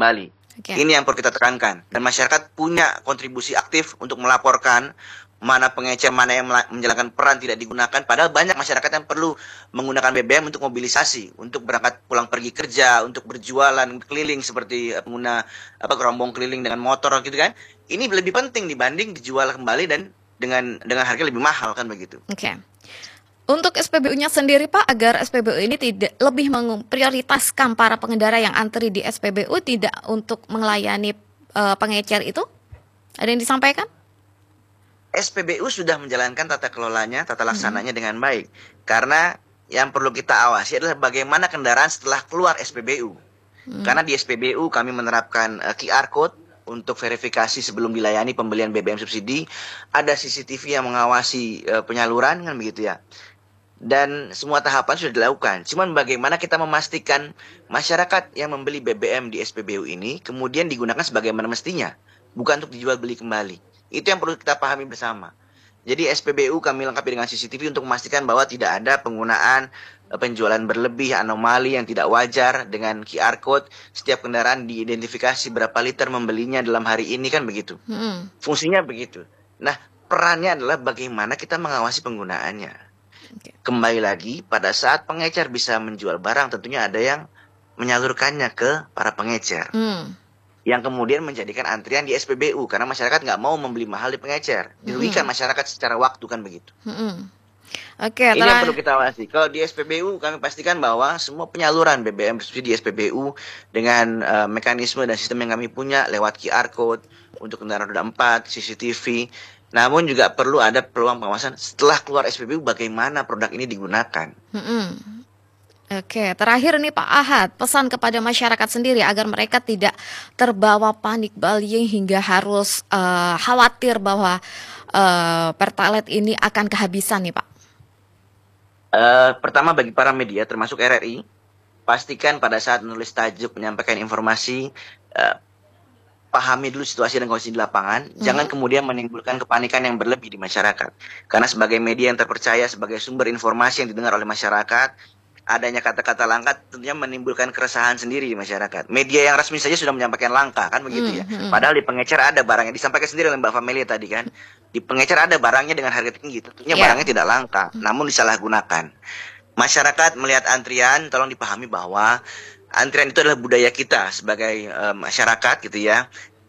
kembali. Oke. Ini yang perlu kita tekankan. Dan masyarakat punya kontribusi aktif untuk melaporkan mana pengecer, mana yang menjalankan peran tidak digunakan. Padahal banyak masyarakat yang perlu menggunakan BBM untuk mobilisasi, untuk berangkat pulang pergi kerja, untuk berjualan keliling seperti pengguna gerombong keliling dengan motor gitu kan. Ini lebih penting dibanding dijual kembali dan dengan harga lebih mahal kan begitu. Oke. Untuk SPBU-nya sendiri Pak, agar SPBU ini tidak lebih memprioritaskan para pengendara yang antri di SPBU tidak untuk melayani pengecer itu, ada yang disampaikan? SPBU sudah menjalankan tata kelolanya, tata laksananya dengan baik. Karena yang perlu kita awasi adalah bagaimana kendaraan setelah keluar SPBU. Karena di SPBU kami menerapkan QR Code untuk verifikasi sebelum dilayani pembelian BBM subsidi. Ada CCTV yang mengawasi penyaluran kan begitu ya. Dan semua tahapan sudah dilakukan. Cuman bagaimana kita memastikan masyarakat yang membeli BBM di SPBU ini kemudian digunakan sebagaimana mestinya. Bukan untuk dijual beli kembali. Itu yang perlu kita pahami bersama. Jadi SPBU kami lengkapi dengan CCTV untuk memastikan bahwa tidak ada penggunaan penjualan berlebih, anomali yang tidak wajar dengan QR Code. Setiap kendaraan diidentifikasi berapa liter membelinya dalam hari ini kan begitu. Fungsinya begitu. Nah, perannya adalah bagaimana kita mengawasi penggunaannya. Kembali lagi, pada saat pengecer bisa menjual barang, tentunya ada yang menyalurkannya ke para pengecer. Yang kemudian menjadikan antrian di SPBU karena masyarakat nggak mau membeli mahal di pengecer, dirugikan masyarakat secara waktu kan begitu. Oke, ini yang perlu kita awasi. Kalau di SPBU kami pastikan bahwa semua penyaluran BBM bersubsidi di SPBU dengan mekanisme dan sistem yang kami punya lewat QR Code untuk kendaraan roda 4, CCTV. Namun juga perlu ada peluang pengawasan setelah keluar SPBU bagaimana produk ini digunakan. Oke, terakhir nih Pak Ahad, pesan kepada masyarakat sendiri agar mereka tidak terbawa panik buying hingga harus khawatir bahwa Pertalite ini akan kehabisan nih Pak. Pertama bagi para media termasuk RRI, pastikan pada saat menulis tajuk menyampaikan informasi, pahami dulu situasi dan kondisi di lapangan, jangan kemudian menimbulkan kepanikan yang berlebih di masyarakat. Karena sebagai media yang terpercaya, sebagai sumber informasi yang didengar oleh masyarakat, adanya kata-kata langka tentunya menimbulkan keresahan sendiri di masyarakat. Media yang resmi saja sudah menyampaikan langka, kan begitu ya. Padahal di pengecer ada barangnya, disampaikan sendiri oleh Mbak Famelia tadi kan. Di pengecer ada barangnya dengan harga tinggi, tentunya barangnya tidak langka, namun disalahgunakan. Masyarakat melihat antrian, tolong dipahami bahwa antrian itu adalah budaya kita sebagai masyarakat gitu ya.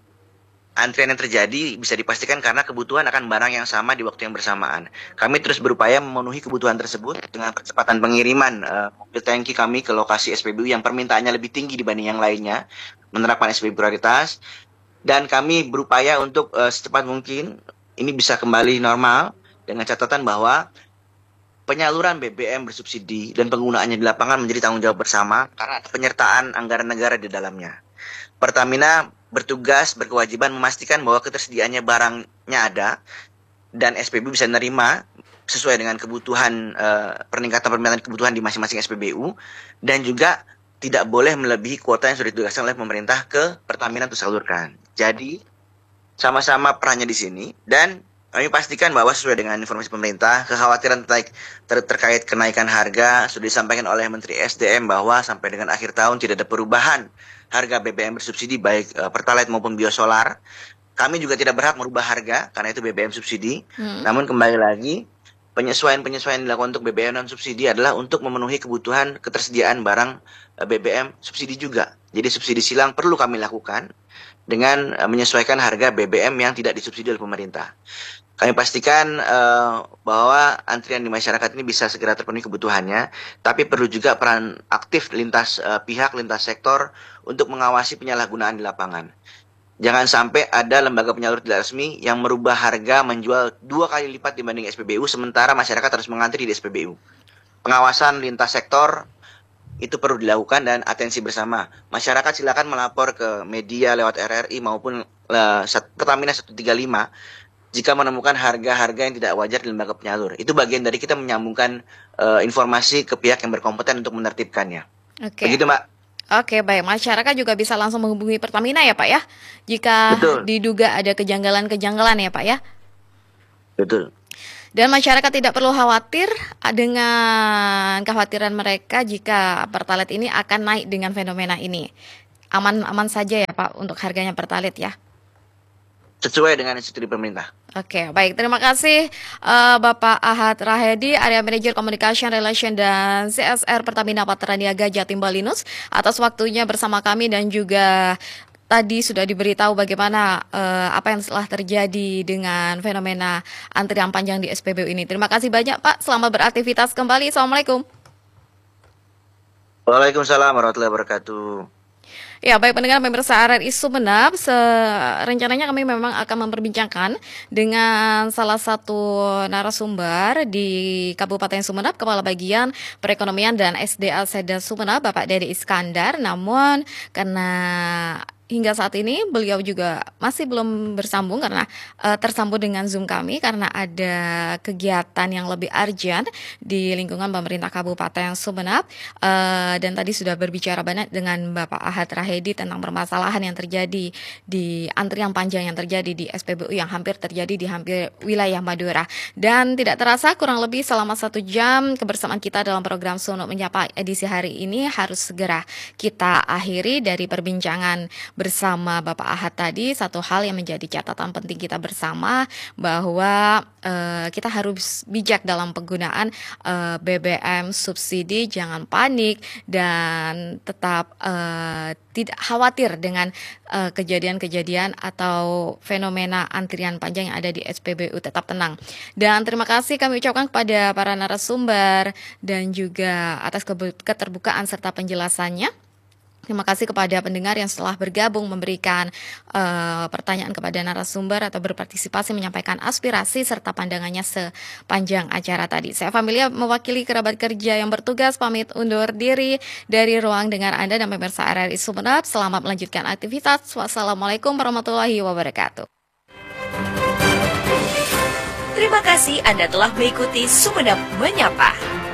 Antrian yang terjadi bisa dipastikan karena kebutuhan akan barang yang sama di waktu yang bersamaan. Kami terus berupaya memenuhi kebutuhan tersebut dengan percepatan pengiriman mobil tangki kami ke lokasi SPBU yang permintaannya lebih tinggi dibanding yang lainnya, menerapkan SPBU prioritas, dan kami berupaya untuk secepat mungkin ini bisa kembali normal dengan catatan bahwa penyaluran BBM bersubsidi dan penggunaannya di lapangan menjadi tanggung jawab bersama karena ada penyertaan anggaran negara di dalamnya. Pertamina berkewajiban memastikan bahwa ketersediaannya barangnya ada dan SPBU bisa menerima sesuai dengan kebutuhan peningkatan permintaan kebutuhan di masing-masing SPBU dan juga tidak boleh melebihi kuota yang sudah ditugaskan oleh pemerintah ke Pertamina untuk salurkan. Jadi sama-sama perannya di sini dan kami pastikan bahwa sesuai dengan informasi pemerintah, kekhawatiran terkait kenaikan harga sudah disampaikan oleh Menteri SDM bahwa sampai dengan akhir tahun tidak ada perubahan harga BBM bersubsidi baik Pertalite maupun biosolar. Kami juga tidak berhak merubah harga karena itu BBM subsidi. Namun kembali lagi penyesuaian-penyesuaian dilakukan untuk BBM non subsidi adalah untuk memenuhi kebutuhan ketersediaan barang BBM subsidi juga. Jadi subsidi silang perlu kami lakukan dengan menyesuaikan harga BBM yang tidak disubsidi oleh pemerintah. Kami pastikan bahwa antrian di masyarakat ini bisa segera terpenuhi kebutuhannya, tapi perlu juga peran aktif lintas pihak, lintas sektor untuk mengawasi penyalahgunaan di lapangan. Jangan sampai ada lembaga penyalur tidak resmi yang merubah harga menjual 2 kali lipat dibanding SPBU, sementara masyarakat harus mengantri di SPBU. Pengawasan lintas sektor itu perlu dilakukan dan atensi bersama. Masyarakat silakan melapor ke media lewat RRI maupun Pertamina 135 jika menemukan harga-harga yang tidak wajar di lembaga penyalur. Itu bagian dari kita menyambungkan informasi ke pihak yang berkompeten untuk menertibkannya. Begitu, Mbak. Oke, baik. Masyarakat juga bisa langsung menghubungi Pertamina ya, Pak ya? Jika diduga ada kejanggalan-kejanggalan ya, Pak ya? Betul. Dan masyarakat tidak perlu khawatir dengan kekhawatiran mereka jika Pertalite ini akan naik dengan fenomena ini. aman-aman saja ya Pak untuk harganya Pertalite ya. Sesuai dengan instruksi pemerintah. Oke, baik. Terima kasih Bapak Ahad Rahedi, Area Manager Communication Relation dan CSR Pertamina Patraniaga Jatim Balinus atas waktunya bersama kami dan juga tadi sudah diberitahu bagaimana apa yang telah terjadi dengan fenomena antrian panjang di SPBU ini. Terima kasih banyak Pak. Selamat beraktivitas kembali. Assalamualaikum. Waalaikumsalam warahmatullahi wabarakatuh. Ya, baik pendengar pemirsa RRI Sumeneb, rencananya kami memang akan memperbincangkan dengan salah satu narasumber di Kabupaten Sumeneb, Kepala Bagian Perekonomian dan SDA Seda Sumeneb, Bapak Dedi Iskandar. Namun karena hingga saat ini beliau juga masih belum bersambung karena tersambung dengan Zoom kami karena ada kegiatan yang lebih urgent di lingkungan pemerintah Kabupaten Sumeneb. Dan tadi sudah berbicara banyak dengan Bapak Ahad Rahedi tentang permasalahan yang terjadi di antrian panjang yang terjadi di SPBU yang hampir terjadi di hampir wilayah Madura. Dan tidak terasa kurang lebih selama 1 jam kebersamaan kita dalam program Suno Menyapa edisi hari ini harus segera kita akhiri. Dari perbincangan bersama Bapak Ahad tadi, satu hal yang menjadi catatan penting kita bersama bahwa kita harus bijak dalam penggunaan BBM subsidi, jangan panik dan tetap tidak khawatir dengan kejadian-kejadian atau fenomena antrian panjang yang ada di SPBU, tetap tenang. Dan terima kasih kami ucapkan kepada para narasumber dan juga atas keterbukaan serta penjelasannya. Terima kasih kepada pendengar yang setelah bergabung memberikan pertanyaan kepada narasumber atau berpartisipasi menyampaikan aspirasi serta pandangannya sepanjang acara tadi. Saya Familia mewakili kerabat kerja yang bertugas pamit undur diri dari ruang dengar Anda dan pemirsa RRI Sumeneb. Selamat melanjutkan aktivitas. Wassalamualaikum warahmatullahi wabarakatuh. Terima kasih Anda telah mengikuti Sumeneb Menyapa.